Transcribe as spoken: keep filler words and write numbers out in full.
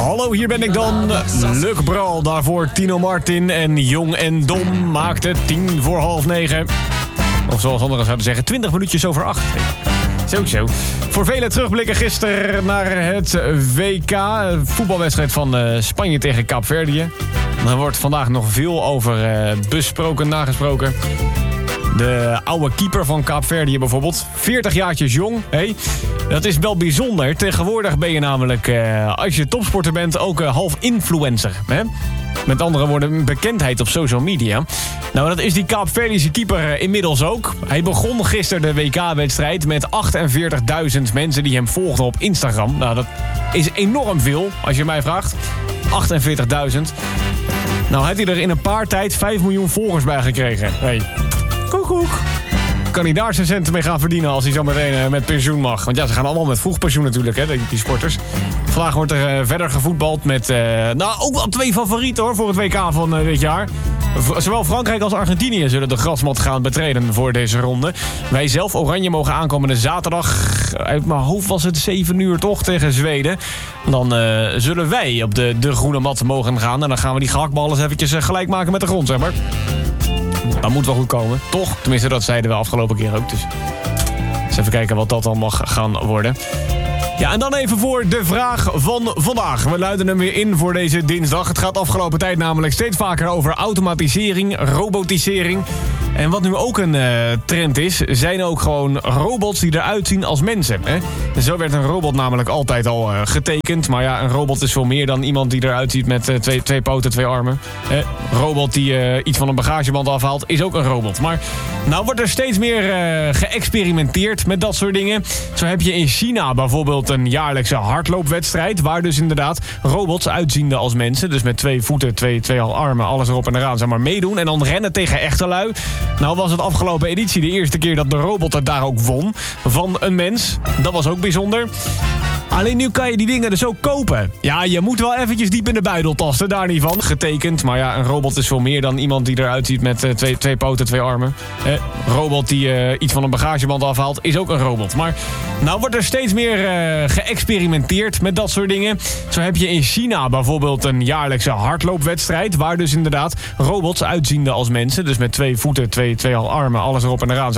Hallo, hier ben ik dan. Luc Bral, daarvoor Tino Martin en Jong en Dom maakte tien voor half negen. Of zoals anderen zouden zeggen, twintig minuutjes over acht. Zo, zo. Voor velen terugblikken gisteren naar het W K. Voetbalwedstrijd van uh, Spanje tegen Kaapverdië. Er wordt vandaag nog veel over uh, besproken, nagesproken. De oude keeper van Kaapverdië bijvoorbeeld. veertig jaartjes jong. Hey, dat is wel bijzonder. Tegenwoordig ben je namelijk, uh, als je topsporter bent, ook uh, half influencer. Hè? Met andere woorden, een bekendheid op social media. Nou, dat is die Kaapverdische keeper uh, inmiddels ook. Hij begon gisteren de W K-wedstrijd met achtenveertigduizend mensen die hem volgden op Instagram. Nou, dat is enorm veel, als je mij vraagt. achtenveertigduizend. Nou, heeft hij er in een paar tijd vijf miljoen volgers bij gekregen. Hey. Koek, koek. Kan hij daar zijn centen mee gaan verdienen als hij zo meteen uh, met pensioen mag. Want ja, ze gaan allemaal met vroeg pensioen natuurlijk, hè, die, die sporters. Vandaag wordt er uh, verder gevoetbald met, uh, nou, ook wel twee favorieten hoor, voor het W K van uh, dit jaar. V- Zowel Frankrijk als Argentinië zullen de grasmat gaan betreden voor deze ronde. Wij zelf, Oranje, mogen aankomende zaterdag, uit mijn hoofd was het zeven uur toch, tegen Zweden. Dan uh, zullen wij op de, de groene mat mogen gaan. En dan gaan we die gehaktballen eens eventjes uh, gelijk maken met de grond, zeg maar. Dat moet wel goed komen, toch? Tenminste, dat zeiden we afgelopen keer ook. Dus eens even kijken wat dat dan mag gaan worden. Ja, en dan even voor de vraag van vandaag. We luiden hem weer in voor deze dinsdag. Het gaat afgelopen tijd namelijk steeds vaker over automatisering, robotisering. En wat nu ook een uh, trend is, zijn ook gewoon robots die eruit zien als mensen. Hè? Zo werd een robot namelijk altijd al uh, getekend. Maar ja, een robot is veel meer dan iemand die eruit ziet met uh, twee, twee poten, twee armen. Een robot die uh, iets van een bagageband afhaalt, is ook een robot. Maar nou wordt er steeds meer uh, geëxperimenteerd met dat soort dingen. Zo heb je in China bijvoorbeeld een jaarlijkse hardloopwedstrijd, waar dus inderdaad robots uitziende als mensen, dus met twee voeten, twee, twee armen, alles erop en eraan, zeg maar, meedoen en dan rennen tegen echte lui. Nou was het afgelopen editie de eerste keer dat de robot het daar ook won van een mens. Dat was ook bijzonder. Alleen nu kan je die dingen dus ook kopen. Ja, je moet wel eventjes diep in de buidel tasten, daar niet van. Getekend, maar ja, een robot is veel meer dan iemand die eruit ziet met uh, twee, twee poten, twee armen. Een robot die uh, iets van een bagageband afhaalt, is ook een robot. Maar nou wordt er steeds meer uh, geëxperimenteerd met dat soort dingen. Zo heb je in China bijvoorbeeld een jaarlijkse hardloopwedstrijd, waar dus inderdaad robots uitziende als mensen, dus met twee voeten, twee, twee armen, alles erop en eraan.